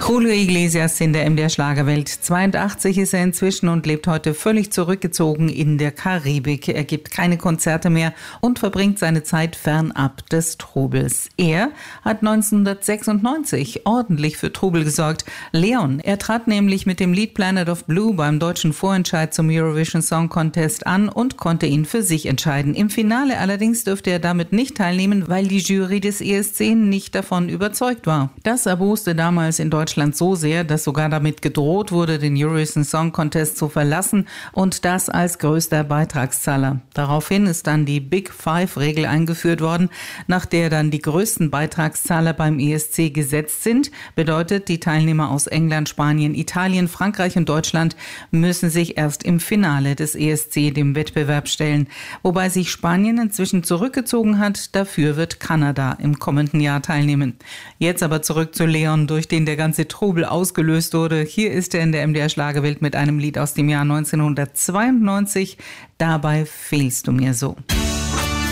Julio Iglesias in der MDR Schlagerwelt. 82 ist er inzwischen und lebt heute völlig zurückgezogen in der Karibik. Er gibt keine Konzerte mehr und verbringt seine Zeit fernab des Trubels. Er hat 1996 ordentlich für Trubel gesorgt. Leon, er trat nämlich mit dem Lied Planet of Blue beim deutschen Vorentscheid zum Eurovision Song Contest an und konnte ihn für sich entscheiden. Im Finale allerdings dürfte er damit nicht teilnehmen, weil die Jury des ESC nicht davon überzeugt war. Das erboste damals in Deutschland so sehr, dass sogar damit gedroht wurde, den Eurovision Song Contest zu verlassen und das als größter Beitragszahler. Daraufhin ist dann die Big Five-Regel eingeführt worden, nach der dann die größten Beitragszahler beim ESC gesetzt sind. Bedeutet, die Teilnehmer aus England, Spanien, Italien, Frankreich und Deutschland müssen sich erst im Finale des ESC dem Wettbewerb stellen. Wobei sich Spanien inzwischen zurückgezogen hat, dafür wird Kanada im kommenden Jahr teilnehmen. Jetzt aber zurück zu Leon, durch den der ganze Trubel ausgelöst wurde. Hier ist er in der MDR Schlagerwelt mit einem Lied aus dem Jahr 1992. Dabei fehlst du mir so.